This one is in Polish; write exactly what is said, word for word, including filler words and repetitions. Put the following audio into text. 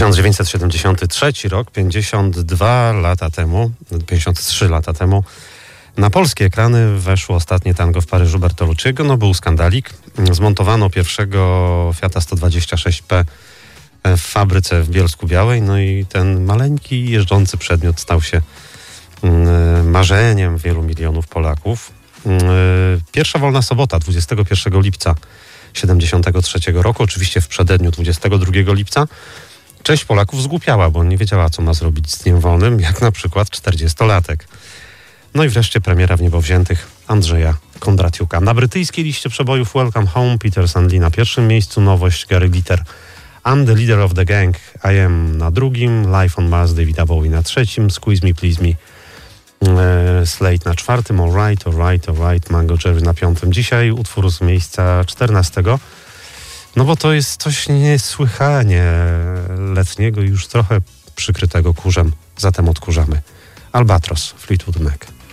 tysiąc dziewięćset siedemdziesiąty trzeci rok, pięćdziesiąt dwa lata temu, pięćdziesiąt trzy lata temu, na polskie ekrany weszło ostatnie tango w Paryżu Bertolucciego. No był skandalik. Zmontowano pierwszego Fiata sto dwadzieścia sześć P w fabryce w Bielsku-Białej. No i ten maleńki, jeżdżący przedmiot stał się marzeniem wielu milionów Polaków. Pierwsza wolna sobota, dwudziestego pierwszego lipca siedemdziesiątego trzeciego roku, oczywiście w przededniu dwudziestego drugiego lipca, część Polaków zgłupiała, bo nie wiedziała, co ma zrobić z dniem wolnym, jak na przykład czterdziestolatek. No i wreszcie premiera w niebo wziętych Andrzeja Kondratiuka. Na brytyjskiej liście przebojów Welcome Home Peter Stanley na pierwszym miejscu, nowość Gary Glitter I'm the Leader of the Gang, I Am na drugim, Life on Mars Davida Bowie na trzecim, Squeeze Me Please Me e, Slate na czwartym, Alright, Alright, Alright, Mango Jerry na piątym. Dzisiaj utwór z miejsca czternastego, no bo to jest coś niesłychanie letniego i już trochę przykrytego kurzem, zatem odkurzamy. Albatros, Fleetwood Mac.